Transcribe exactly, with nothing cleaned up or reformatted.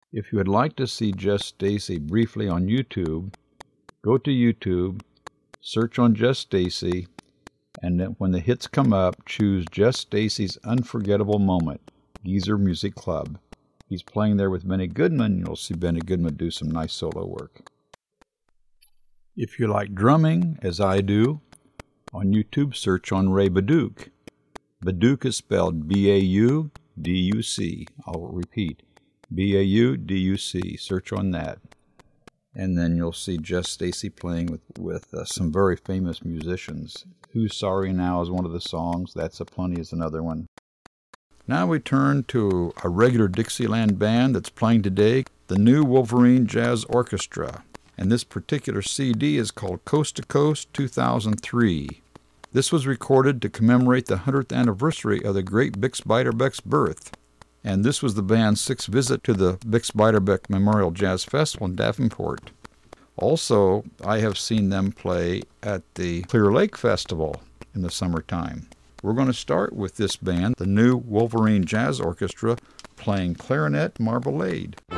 If you would like to see Jess Stacy briefly on YouTube, go to YouTube, search on Jess Stacy, and then when the hits come up, choose Jess Stacy's Unforgettable Moment, Geezer Music Club. He's playing there with Benny Goodman. You'll see Benny Goodman do some nice solo work. If you like drumming, as I do, on YouTube search on Ray Baduc. Baduc is spelled B A U D U C. I'll repeat, B A U D U C. Search on that. And then you'll see Jess Stacy playing with, with uh, some very famous musicians. Who's Sorry Now is one of the songs. That's a Plenty is another one. Now we turn to a regular Dixieland band that's playing today, the New Wolverine Jazz Orchestra. And this particular C D is called Coast to Coast two thousand three. This was recorded to commemorate the hundredth anniversary of the great Bix Beiderbecke's birth. And this was the band's sixth visit to the Bix Beiderbecke Memorial Jazz Festival in Davenport. Also, I have seen them play at the Clear Lake Festival in the summertime. We're going to start with this band, the New Wolverine Jazz Orchestra, playing Clarinet Marmalade.